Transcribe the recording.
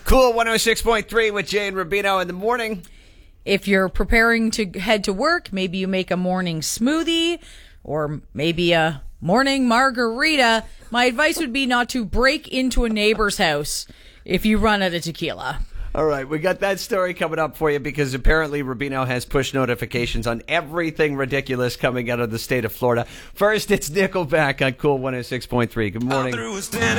Cool 106.3 with Jay and Rubino in the morning. If you're preparing to head to work, maybe you make a morning smoothie or maybe a morning margarita. My advice would be not to break into a neighbor's house if you run out of tequila. All right, we got that story coming up for you because apparently Rubino has push notifications on everything ridiculous coming out of the state of Florida. First, it's Nickelback on Cool 106.3. Good morning.